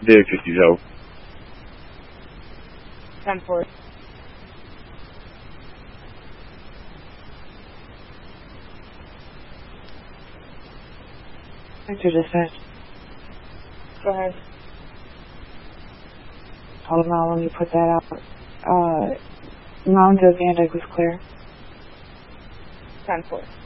Dave 50 Joe. 10-4. Victor dispatch. Go ahead. Hold on, let me put that out. Mount of Van Dyke was clear. 10-4.